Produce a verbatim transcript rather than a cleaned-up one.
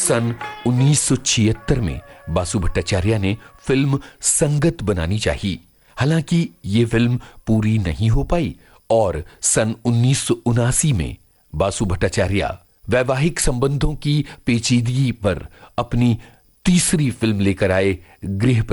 सन उन्नीस सौ छिहत्तर में बासु भट्टाचार्य ने फिल्म संगत बनानी चाहिए। हालांकि ये फिल्म पूरी नहीं हो पाई और सन उन्नीस सौ उनासी में बासु भट्टाचार्य वैवाहिक संबंधों की पेचीदगी पर अपनी तीसरी फिल्म लेकर आए, गृह